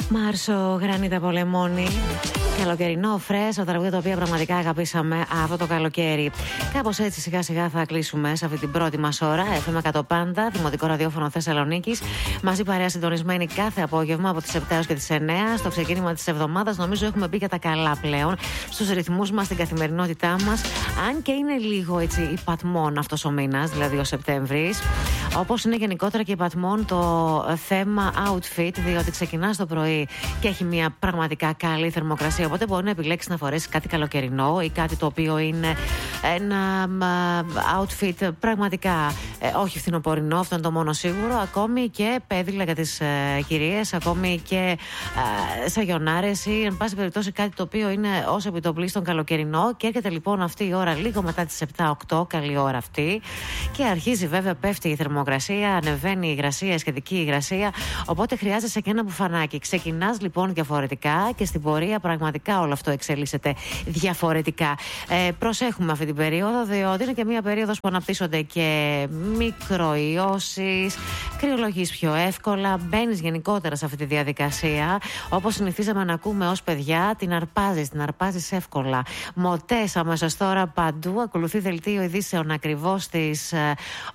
Μάρσο, Γρανίτα Πολεμόνη. Καλοκαιρινό φρέσο, τραγούδια τα οποία πραγματικά αγαπήσαμε αυτό το καλοκαίρι. Κάπως έτσι σιγά σιγά θα κλείσουμε σε αυτή την πρώτη μας ώρα. FM 100 Πάντα, Δημοτικό Ραδιόφωνο Θεσσαλονίκης. Μαζί παρέα συντονισμένη κάθε απόγευμα από τις 7 έως και τις 9. Στο ξεκίνημα της εβδομάδας νομίζω έχουμε μπει για τα καλά πλέον. Στους ρυθμούς μας, στην καθημερινότητά μας. Αν και είναι λίγο έτσι υπατμών αυτός ο μήνας, δηλαδή ο Σεπτέμβρης. Όπως είναι γενικότερα και υπατμών το θέμα outfit, διότι ξεκινάς το πρωί και έχει μια πραγματικά καλή θερμοκρασία. Οπότε μπορεί να επιλέξει να φορέσει κάτι καλοκαιρινό ή κάτι το οποίο είναι ένα outfit πραγματικά όχι φθινοπορεινό, αυτό είναι το μόνο σίγουρο. Ακόμη και πέδιλα για τις κυρίες, ακόμη και σαγιονάρες ή εν πάση περιπτώσει κάτι το οποίο είναι ως επιτοπλίστων καλοκαιρινό. Και έρχεται λοιπόν αυτή η ώρα λίγο μετά τις 7-8, καλή ώρα αυτή. Και αρχίζει βέβαια, πέφτει η θερμοκρασία, ανεβαίνει η υγρασία, η σχετική υγρασία. Οπότε χρειάζεσαι και ένα μπουφανάκι. Ξεκινάς λοιπόν διαφορετικά και στην πορεία πραγματικά όλο αυτό εξελίσσεται διαφορετικά. Προσέχουμε αυτή την περίοδο, διότι είναι και μια περίοδος που αναπτύσσονται και μικροϊώσεις, κρυολογείς πιο εύκολα, μπαίνεις γενικότερα σε αυτή τη διαδικασία. Όπως συνηθίζαμε να ακούμε ως παιδιά, την αρπάζεις εύκολα. Μοτές αμέσως τώρα παντού. Ακολουθεί δελτίο ειδήσεων ακριβώς στις